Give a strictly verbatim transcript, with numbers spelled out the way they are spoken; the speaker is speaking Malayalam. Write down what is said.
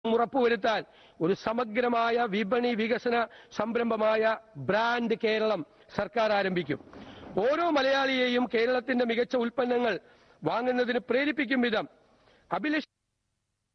ഉറപ്പുവരുത്താൻ ഒരു സമഗ്രമായ വിപണി വികസന സംരംഭമായ ബ്രാൻഡ് കേരളം സർക്കാർ ആരംഭിക്കും. ഓരോ മലയാളിയെയും കേരളത്തിന്റെ മികച്ച ഉൽപ്പന്നങ്ങൾ വാങ്ങുന്നതിന് പ്രേരിപ്പിക്കും വിധം അഭിലഷ്